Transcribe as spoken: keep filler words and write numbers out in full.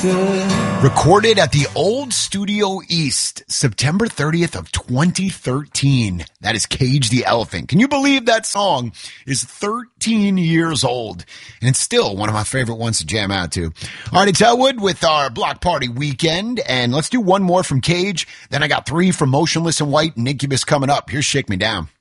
good. Recorded at the Old Studio East, September thirtieth of twenty thirteen. That is Cage the Elephant. Can you believe that song is thirteen years old? And it's still one of my favorite ones to jam out to. All right, it's Elwood with our Block Party Weekend. And let's do one more from Cage. Then I got three from Motionless in White and Incubus coming up. Here's Shake Me Down.